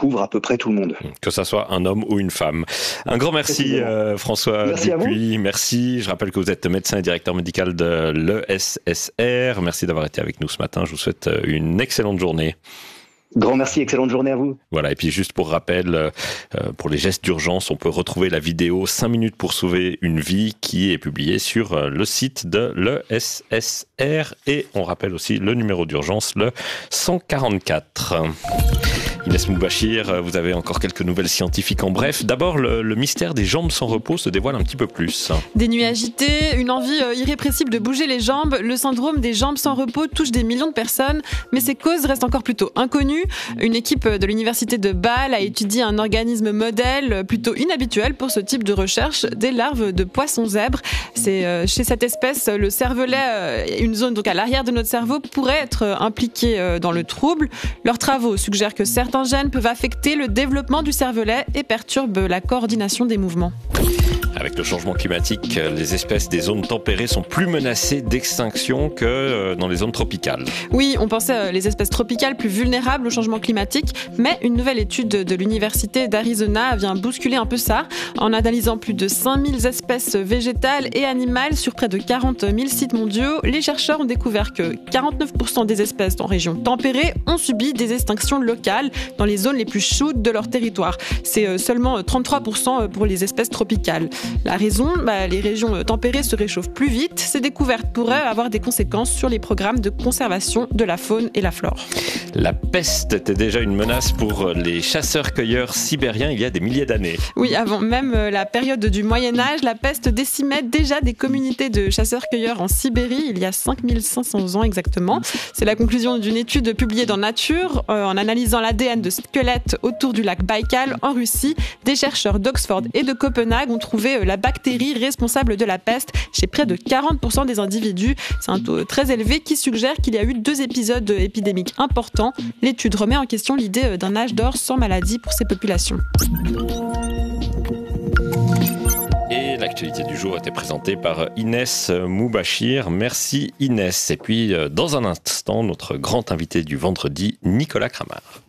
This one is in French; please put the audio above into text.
couvre à peu près tout le monde. Que ça soit un homme ou une femme. Un grand merci François Dupuis. Merci. Je rappelle que vous êtes médecin et directeur médical de l'ESSR. Merci d'avoir été avec nous ce matin. Je vous souhaite une excellente journée. Grand merci, excellente journée à vous. Voilà, et puis juste pour rappel, pour les gestes d'urgence, on peut retrouver la vidéo 5 minutes pour sauver une vie qui est publiée sur le site de l'ESSR. Et on rappelle aussi le numéro d'urgence, le 144. Inès Moubachir, vous avez encore quelques nouvelles scientifiques en bref. D'abord, le mystère des jambes sans repos se dévoile un petit peu plus. Des nuits agitées, une envie irrépressible de bouger les jambes. Le syndrome des jambes sans repos touche des millions de personnes, mais ses causes restent encore plutôt inconnues. Une équipe de l'université de Bâle a étudié un organisme modèle plutôt inhabituel pour ce type de recherche, des larves de poissons zèbres. C'est chez cette espèce, le cervelet, une zone donc à l'arrière de notre cerveau, pourrait être impliquée dans le trouble. Leurs travaux suggèrent que certains gènes peuvent affecter le développement du cervelet et perturbent la coordination des mouvements. Avec le changement climatique, les espèces des zones tempérées sont plus menacées d'extinction que dans les zones tropicales. Oui, on pensait les espèces tropicales plus vulnérables au changement climatique, mais une nouvelle étude de l'université d'Arizona vient bousculer un peu ça. En analysant plus de 5000 espèces végétales et animales sur près de 40 000 sites mondiaux, les chercheurs ont découvert que 49% des espèces en région tempérée ont subi des extinctions locales dans les zones les plus chaudes de leur territoire. C'est seulement 33% pour les espèces tropicales. La raison, les régions tempérées se réchauffent plus vite. Ces découvertes pourraient avoir des conséquences sur les programmes de conservation de la faune et la flore. La peste était déjà une menace pour les chasseurs-cueilleurs sibériens il y a des milliers d'années. Oui, avant même la période du Moyen-Âge, la peste décimait déjà des communautés de chasseurs-cueilleurs en Sibérie, il y a 5500 ans exactement. C'est la conclusion d'une étude publiée dans Nature. En analysant l'ADN de squelettes autour du lac Baïkal en Russie, des chercheurs d'Oxford et de Copenhague ont trouvé la bactérie responsable de la peste chez près de 40% des individus. C'est un taux très élevé qui suggère qu'il y a eu 2 épisodes épidémiques importants. L'étude remet en question l'idée d'un âge d'or sans maladie pour ces populations. Et l'actualité du jour a été présentée par Inès Moubachir. Merci Inès. Et puis dans un instant, notre grand invité du vendredi, Nicolas Cramard.